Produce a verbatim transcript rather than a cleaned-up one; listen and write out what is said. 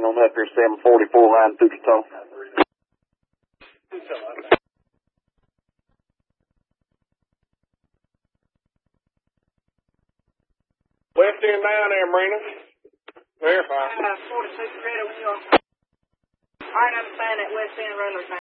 Hang on up here, seven forty-four line through the toe. Left end down there, Marina. Verify. Uh, forty-six credit when you're... All right, I'm saying that west end runner.